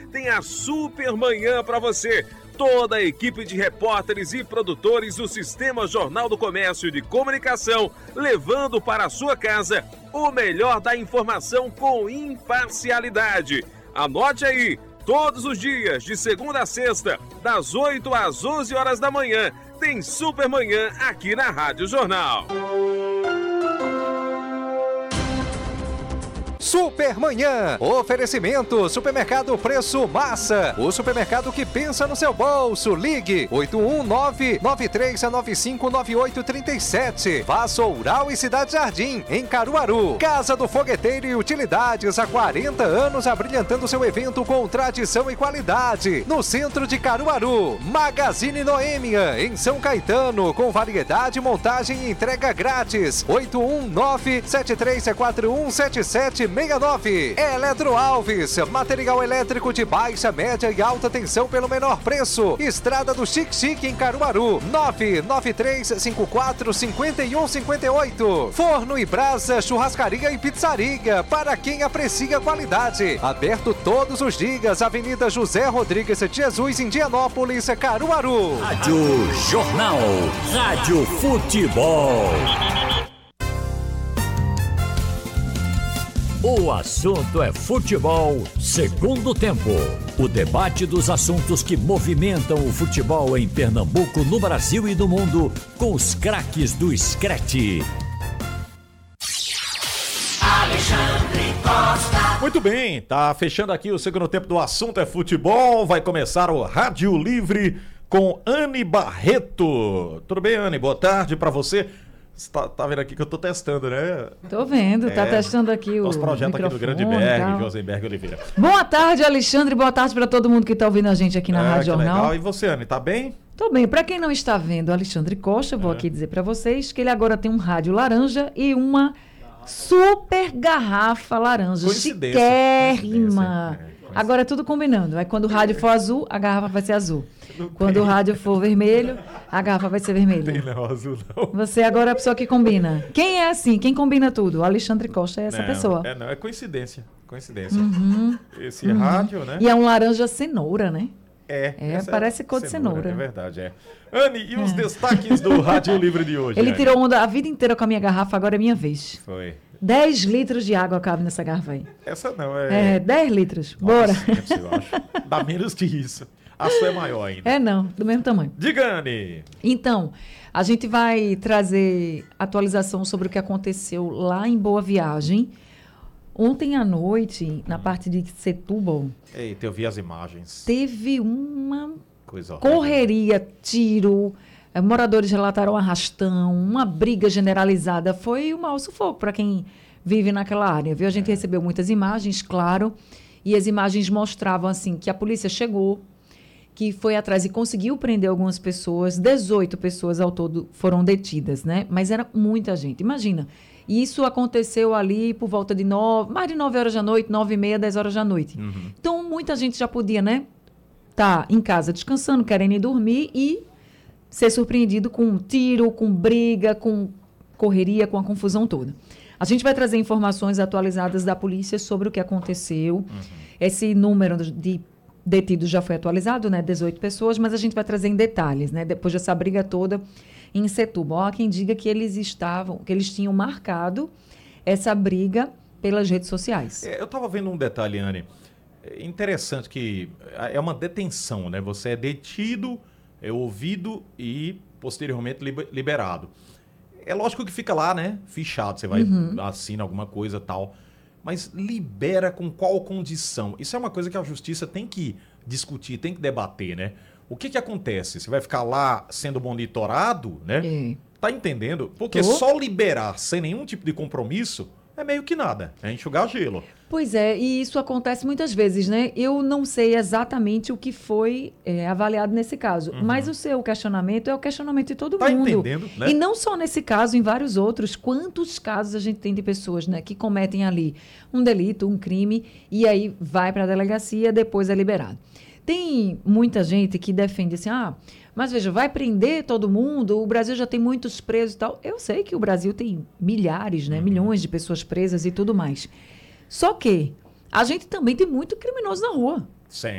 tem a Super Manhã para você. Toda a equipe de repórteres e produtores do Sistema Jornal do Comércio de Comunicação, levando para a sua casa o melhor da informação com imparcialidade. Anote aí, todos os dias, de segunda a sexta, das 8 às 11 horas da manhã, tem Super Manhã aqui na Rádio Jornal. Supermanhã, oferecimento, Supermercado Preço Massa, o supermercado que pensa no seu bolso. Ligue 819-9395-9837. Vassoural e Cidade Jardim, em Caruaru. Casa do Fogueteiro e Utilidades, há 40 anos abrilhantando seu evento com tradição e qualidade. No centro de Caruaru. Magazine Noêmia, em São Caetano, com variedade, montagem e entrega grátis. 819-7341-7769. Eletro Alves, material elétrico de baixa, média e alta tensão pelo menor preço. Estrada do Xique em Caruaru, 993545158. Forno e Brasa, churrascaria e pizzaria, para quem aprecia qualidade. Aberto todos os dias, Avenida José Rodrigues de Jesus, Indianópolis, Caruaru. Rádio Jornal, Rádio Futebol. O assunto é futebol, segundo tempo. O debate dos assuntos que movimentam o futebol em Pernambuco, no Brasil e no mundo, com os craques do Screte. Alexandre Costa. Muito bem, tá fechando aqui o segundo tempo do assunto é futebol. Vai começar o Rádio Livre com Anne Barreto. Tudo bem, Anne? Boa tarde pra você. Você tá vendo aqui que eu tô testando, né? Tô vendo, tá testando aqui o nosso projeto aqui do Grande Berg, Josenberg Oliveira. Boa tarde, Alexandre, boa tarde para todo mundo que tá ouvindo a gente aqui na Rádio Jornal. Legal. E você, Anne, tá bem? Tô bem. Para quem não está vendo, Alexandre Costa, vou aqui dizer para vocês que ele agora tem um rádio laranja e uma super garrafa laranja, chiquérrima. Agora é tudo combinando. Aí quando o rádio for azul, a garrafa vai ser azul. Quando o rádio for vermelho, a garrafa vai ser vermelha. Não tem não, azul não. Você agora é a pessoa que combina. Quem é assim? Quem combina tudo? O Alexandre Costa é essa pessoa. É coincidência. Esse rádio, né? E é um laranja cenoura, né? Parece cor de cenoura. É verdade, é. Anne, e os destaques do Rádio Livre de hoje? Ele tirou onda a vida inteira com a minha garrafa, agora é minha vez. Foi. 10 litros de água cabe nessa garrafa aí. Essa não, é... 10 litros. Bora. 900, eu acho. Dá menos que isso. A sua é maior ainda. Não, do mesmo tamanho. Diga, Anne. Então, a gente vai trazer atualização sobre o que aconteceu lá em Boa Viagem. Ontem à noite, na parte de Setúbal... Eita, eu vi as imagens. Teve uma coisa horrível. Correria, tiro... moradores relataram arrastão, uma briga generalizada. Foi um mau sufoco para quem vive naquela área, viu? A gente recebeu muitas imagens, claro, e as imagens mostravam assim que a polícia chegou, que foi atrás e conseguiu prender algumas pessoas. 18 pessoas ao todo foram detidas, né? Mas era muita gente. Imagina, isso aconteceu ali por volta de mais de 9 horas da noite, 9h30, 10 horas da noite. Então, muita gente já podia, né? Tá em casa descansando, querendo ir dormir e ser surpreendido com tiro, com briga, com correria, com a confusão toda. A gente vai trazer informações atualizadas da polícia sobre o que aconteceu. Esse número de detidos já foi atualizado, né? 18 pessoas, mas a gente vai trazer em detalhes, né? Depois dessa briga toda em Setúbal. Há quem diga que eles tinham marcado essa briga pelas redes sociais. Eu estava vendo um detalhe, Anne, interessante, que é uma detenção, né? Você é detido, é ouvido e posteriormente liberado. É lógico que fica lá, né? Fichado, você vai assina alguma coisa e tal. Mas libera com qual condição? Isso é uma coisa que a justiça tem que discutir, tem que debater, né? O que acontece? Você vai ficar lá sendo monitorado, né? Tá entendendo? Porque só liberar sem nenhum tipo de compromisso é meio que nada. É enxugar gelo. Pois é, e isso acontece muitas vezes, né? Eu não sei exatamente o que foi avaliado nesse caso, mas o seu questionamento é o questionamento de todo mundo. Entendendo, né? E não só nesse caso, em vários outros. Quantos casos a gente tem de pessoas, né, que cometem ali um delito, um crime, e aí vai para a delegacia, depois é liberado. Tem muita gente que defende assim, mas veja, vai prender todo mundo, o Brasil já tem muitos presos e tal. Eu sei que o Brasil tem milhares, né, milhões de pessoas presas e tudo mais. Só que a gente também tem muito criminoso na rua. Sim.